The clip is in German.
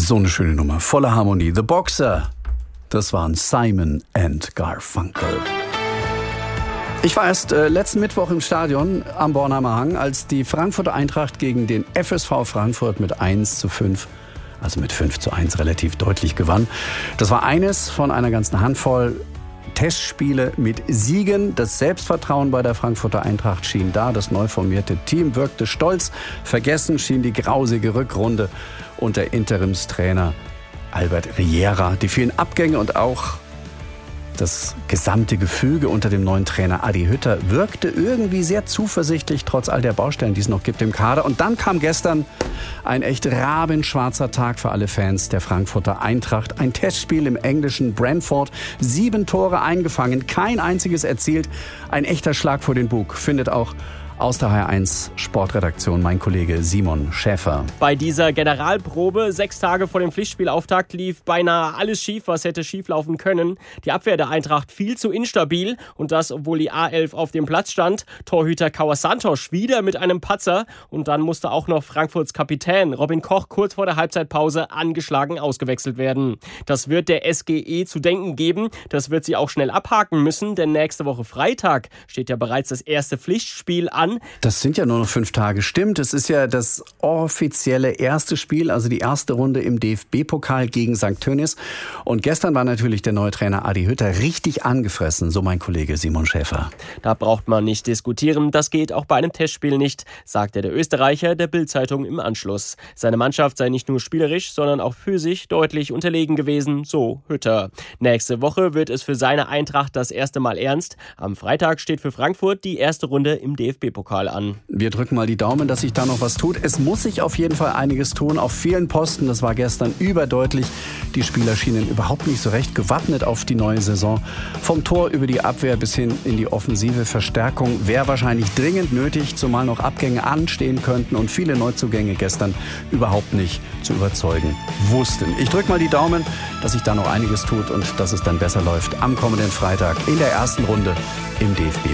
So eine schöne Nummer, voller Harmonie. The Boxer, das waren Simon and Garfunkel. Ich war erst letzten Mittwoch im Stadion am Bornheimer Hang, als die Frankfurter Eintracht gegen den FSV Frankfurt mit 1:5, also mit 5:1 relativ deutlich gewann. Das war eines von einer ganzen Handvoll Testspiele mit Siegen. Das Selbstvertrauen bei der Frankfurter Eintracht schien da. Das neu formierte Team wirkte stolz. Vergessen schien die grausige Rückrunde unter Interimstrainer Albert Riera. Die vielen Abgänge und auch das gesamte Gefüge unter dem neuen Trainer Adi Hütter wirkte irgendwie sehr zuversichtlich, trotz all der Baustellen, die es noch gibt im Kader. Und dann kam gestern ein echt rabenschwarzer Tag für alle Fans der Frankfurter Eintracht. Ein Testspiel im englischen Brentford. 7 Tore eingefangen, kein einziges erzielt. Ein echter Schlag vor den Bug, findet auch aus der HR1 Sportredaktion mein Kollege Simon Schäfer. Bei dieser Generalprobe 6 Tage vor dem Pflichtspielauftakt lief beinahe alles schief, was hätte schief laufen können. Die Abwehr der Eintracht viel zu instabil und das, obwohl die A11 auf dem Platz stand. Torhüter Kauer Santos wieder mit einem Patzer und dann musste auch noch Frankfurts Kapitän Robin Koch kurz vor der Halbzeitpause angeschlagen ausgewechselt werden. Das wird der SGE zu denken geben. Das wird sie auch schnell abhaken müssen, denn nächste Woche Freitag steht ja bereits das erste Pflichtspiel an. Das sind ja nur noch 5 Tage. Stimmt, es ist ja das offizielle erste Spiel, also die erste Runde im DFB-Pokal gegen St. Tönnies. Und gestern war natürlich der neue Trainer Adi Hütter richtig angefressen, so mein Kollege Simon Schäfer. Da braucht man nicht diskutieren, das geht auch bei einem Testspiel nicht, sagte der Österreicher der Bild-Zeitung im Anschluss. Seine Mannschaft sei nicht nur spielerisch, sondern auch physisch deutlich unterlegen gewesen, so Hütter. Nächste Woche wird es für seine Eintracht das erste Mal ernst. Am Freitag steht für Frankfurt die erste Runde im DFB-Pokal an. Wir drücken mal die Daumen, dass sich da noch was tut. Es muss sich auf jeden Fall einiges tun. Auf vielen Posten, das war gestern überdeutlich. Die Spieler schienen überhaupt nicht so recht gewappnet auf die neue Saison. Vom Tor über die Abwehr bis hin in die offensive Verstärkung wäre wahrscheinlich dringend nötig, zumal noch Abgänge anstehen könnten und viele Neuzugänge gestern überhaupt nicht zu überzeugen wussten. Ich drücke mal die Daumen, dass sich da noch einiges tut und dass es dann besser läuft am kommenden Freitag in der ersten Runde im DFB.